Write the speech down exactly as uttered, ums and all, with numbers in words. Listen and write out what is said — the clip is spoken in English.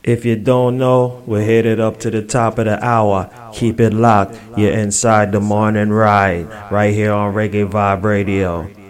If you don't know, we're headed up to the top of the hour. Keep it locked. You're inside the morning ride, right here on Reggae Vibe Radio.